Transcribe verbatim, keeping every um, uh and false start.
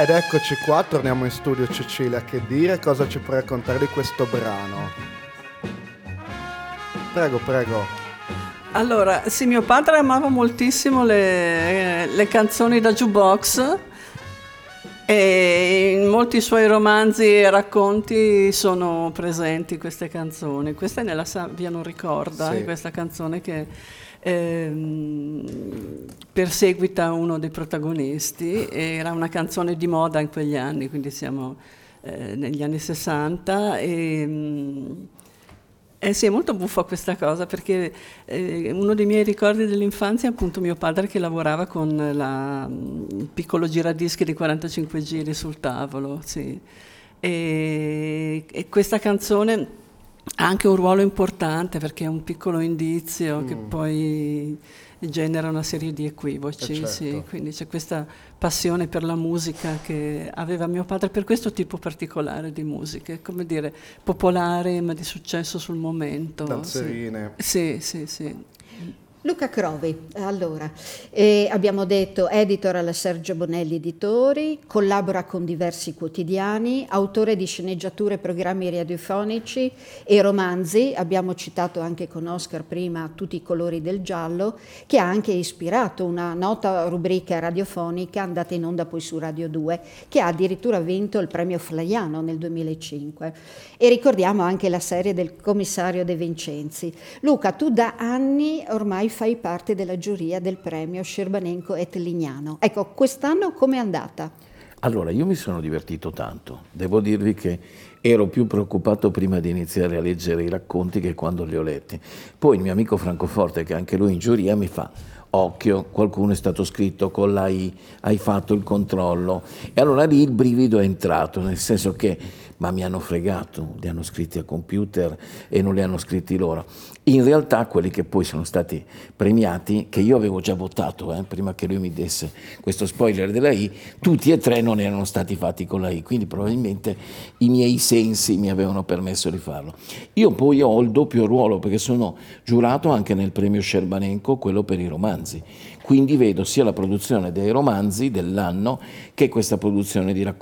ed eccoci qua, torniamo in studio. Cecilia, che dire, cosa ci puoi raccontare di questo brano? Prego, prego. Allora, sì, mio padre amava moltissimo le, le canzoni da jukebox e in molti suoi romanzi e racconti sono presenti queste canzoni. Questa è nella Sabbia non ricorda, Sì. è questa canzone che ehm, perseguita uno dei protagonisti. Era una canzone di moda in quegli anni, quindi siamo eh, negli anni sessanta e... mh, Eh sì, è molto buffa questa cosa perché eh, uno dei miei ricordi dell'infanzia è appunto mio padre che lavorava con la, il piccolo giradischi di quarantacinque giri sul tavolo, sì. E, e questa canzone ha anche un ruolo importante perché è un piccolo indizio Mm. che poi genera una serie di equivoci, Eh, certo. sì. Quindi c'è questa passione per la musica che aveva mio padre per questo tipo particolare di musica, come dire, popolare ma di successo sul momento. Danzerine. Sì, sì, sì. sì. Luca Crovi, allora, eh, abbiamo detto editor alla Sergio Bonelli Editori, collabora con diversi quotidiani, autore di sceneggiature, programmi radiofonici e romanzi, abbiamo citato anche con Oscar prima Tutti i colori del giallo, che ha anche ispirato una nota rubrica radiofonica andata in onda poi su Radio due, che ha addirittura vinto il premio Flaiano nel duemilacinque. E ricordiamo anche la serie del commissario De Vincenzi. Luca, tu da anni ormai fai parte della giuria del premio Scerbanenko et Lignano. Ecco, quest'anno com'è andata? Allora, io mi sono divertito tanto. Devo dirvi che ero più preoccupato prima di iniziare a leggere i racconti che quando li ho letti. Poi il mio amico Francoforte, che anche lui in giuria, mi fa: occhio, qualcuno è stato scritto con la I, hai fatto il controllo. E allora lì il brivido è entrato, nel senso che, ma mi hanno fregato, li hanno scritti a computer e non li hanno scritti loro. In realtà quelli che poi sono stati premiati, che io avevo già votato, eh, prima che lui mi desse questo spoiler della I, tutti e tre non erano stati fatti con la I, quindi probabilmente i miei sensi mi avevano permesso di farlo. Io poi ho il doppio ruolo perché sono giurato anche nel premio Scerbanenko, quello per i romanzi. Quindi vedo sia la produzione dei romanzi dell'anno che questa produzione di racconti